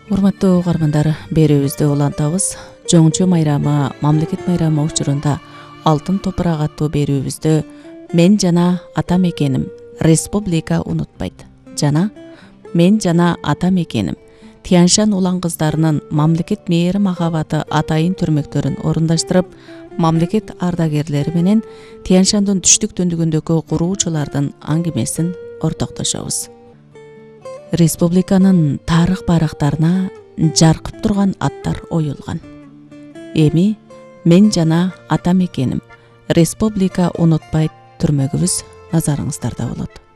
Урматтуу угармандар, берүүбүздө улантабыз. Жоңчу майрамы, мамлекет майрамы учурунда Алтын топурак аттуу берүүбүздө мен жана ата мекеним республика унутпайт жана мен жана ата мекеним Тянь-Шань улан кыздарынын мамлекет мээри махабаты атайын түрмөктөрүн орундаштырып, мамлекет ардагерлери менен Тянь-Шаньдын түштүк түндүгүндөгү куруучулардын аңгемесин ортоктошобуз. Республиканын тарых барактарына жаркып турган аттар оюлган. Эми мен жана ата мекеним республика унутпайт түрмөгүбүз назарыңыздарда болот.